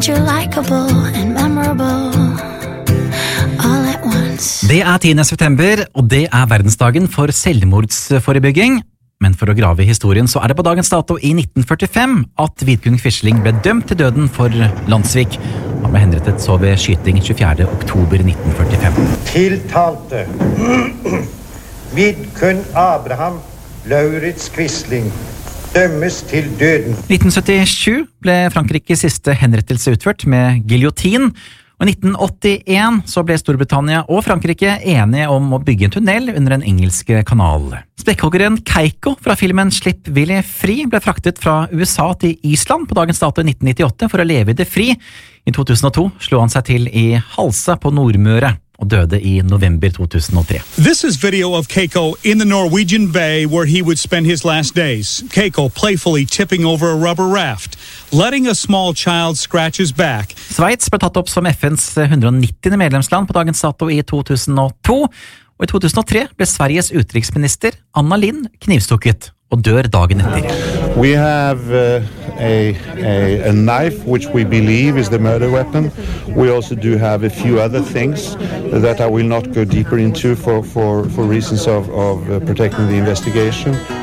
And you're likable and memorable all at once. Det 10. september, og det verdensdagen for selvmordsforebygging. Men for å grave i historien så det på dagens dato i 1945 at Vidkun Quisling ble dømt til døden for Landsvik. Han ble henrettet så ved skyting 24. oktober 1945. Tiltalte Vidkun Abraham Lauritz Quisling dømmes til døden. 1977 ble Frankrikes siste henrettelse utført med giljotin. Og i 1981 så ble Storbritannia og Frankrike enige om å bygge en tunnel under den engelske kanal. Spekkhoggeren Keiko fra filmen Slipp Willy fri ble fraktet fra USA til Island på dagens dato i 1998 for å leve i det fri. I 2002 slo han seg til i Halsa på Nordmøre og døde i november 2003. This is video of Keiko in the Norwegian Bay where he would spend his last days. Keiko playfully tipping over a rubber raft, letting a small child scratch his back. Sveits ble tatt opp som FNs 190. medlemsland på dagens dato i 2002, og i 2003 ble Sveriges utenriksminister Anna Lindh knivstukket og dør dagen etter. We have a knife which we believe is the murder weapon. We also do have a few other things that I will not go deeper into for reasons of protecting the investigation.